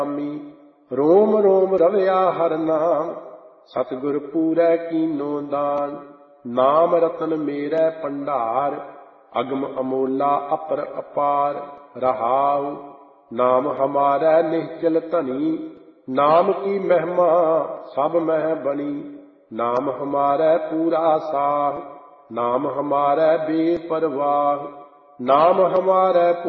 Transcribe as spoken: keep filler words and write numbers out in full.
रोम रोम रवया हर नाम, सतगुर पूरै कीनो दान। नाम रतन मेरै भंडार, अगम अमोला अपर अपार। रहाउ नाम हमारै निश्चल धनी, नाम की महिमा सब मह बनी। नाम हमारै पूरा साह, नाम हमारै बेपरवाह। नाम हमारै